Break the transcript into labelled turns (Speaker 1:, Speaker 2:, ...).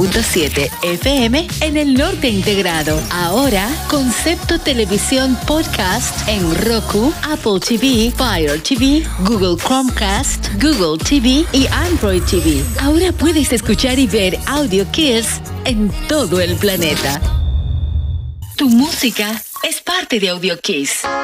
Speaker 1: 7 FM en el norte integrado. Ahora, Concepto Televisión Podcast en Roku, Apple TV, Fire TV, Google Chromecast, Google TV y Android TV. Ahora puedes escuchar y ver Audio Kids en todo el planeta. Tu música es parte de Audio Kids.